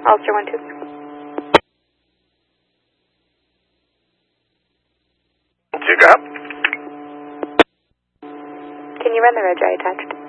Ulster 1-2. You got? Can you run the reg I attached?